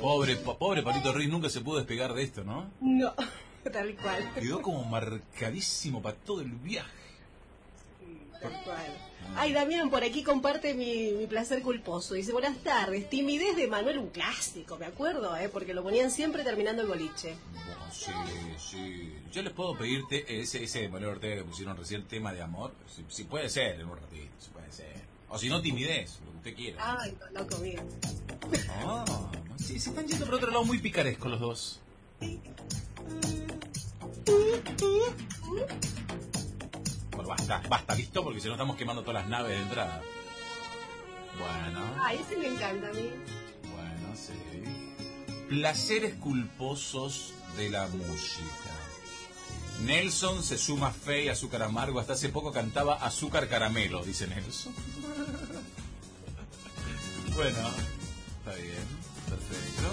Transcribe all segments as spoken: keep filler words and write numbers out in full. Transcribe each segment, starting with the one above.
Pobre, po- pobre Palito Ruiz, nunca se pudo despegar de esto, ¿no? No, tal cual. Quedó como marcadísimo para todo el viaje. Tal cual. Ay, Damián, por aquí comparte mi, mi placer culposo. Dice, buenas tardes, timidez de Manuel, un clásico, me acuerdo, ¿eh? Porque lo ponían siempre terminando el boliche. Bueno, sí, sí. Yo les puedo pedirte ese, ese de Manuel Ortega que pusieron recién, tema de amor. Si, si puede ser, en un ratito, si puede ser. O si no, timidez, lo que usted quiera. Ay, no, loco mío. Ah, sí, se están yendo por otro lado muy picarescos los dos. Bueno, basta, basta, ¿listo? Porque si no estamos quemando todas las naves de entrada. Bueno. Ay, ese me encanta a mí. Bueno, sí. Placeres culposos de la música. Nelson se suma fe y azúcar amargo. Hasta hace poco cantaba azúcar caramelo, dice Nelson. Bueno, está bien, perfecto.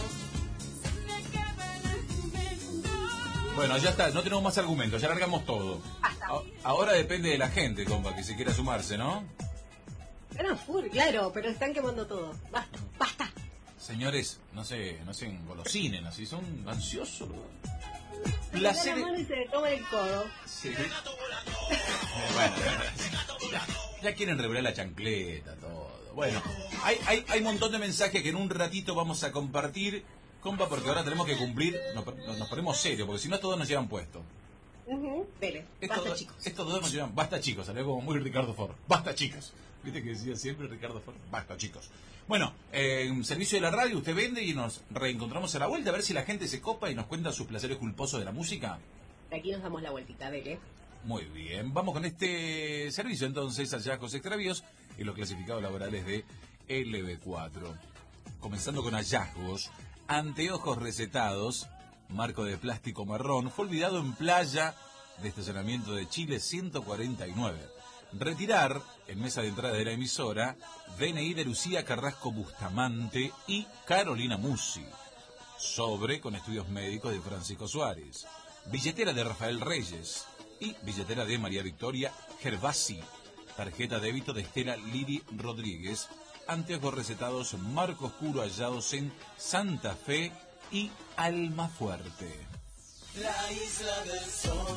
Bueno, ya está, no tenemos más argumentos, ya largamos todo. A- Ahora depende de la gente, compa, que se quiera sumarse, ¿no? Era full, claro, pero están quemando todo. Basta, basta. Señores, no se, no se engolosinen, así son ansiosos. ¿no? Se Placer... le da la mano y se le toma el codo. Sí. Bueno, ya, ya quieren revelar la chancleta, todo. Bueno, hay, hay, hay un montón de mensajes que en un ratito vamos a compartir, compa, porque ahora tenemos que cumplir, nos, nos ponemos serios, porque si no estos dos nos llevan puesto. Uh-huh. Dele, Estos, basta, dos- chicos. estos dos nos llevan, basta chicos, salió como muy Ricardo Ford, basta chicos. Viste que decía siempre Ricardo Ford, basta chicos. Bueno, eh, en servicio de la radio usted vende y nos reencontramos a la vuelta a ver si la gente se copa y nos cuenta sus placeres culposos de la música. De aquí nos damos la vueltita, dele. Muy bien, vamos con este servicio entonces, hallazgos extravíos y los clasificados laborales de L B cuatro. Comenzando con hallazgos, anteojos recetados, marco de plástico marrón, fue olvidado en playa de estacionamiento de Chile ciento cuarenta y nueve. Retirar, en mesa de entrada de la emisora, D N I de Lucía Carrasco Bustamante y Carolina Musi. Sobre con estudios médicos de Francisco Suárez. Billetera de Rafael Reyes y billetera de María Victoria Gervasi. Tarjeta débito de Estela Liri Rodríguez. Anteojos recetados marco oscuro hallados en Santa Fe y Almafuerte. La isla del sol.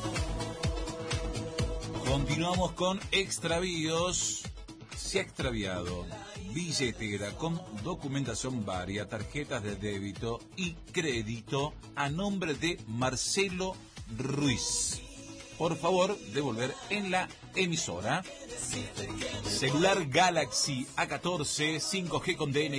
Continuamos con extravíos. Se ha extraviado billetera con documentación varia, tarjetas de débito y crédito a nombre de Marcelo Ruiz. Por favor, devolver en la emisora. Celular Galaxy A catorce cinco G con D N I.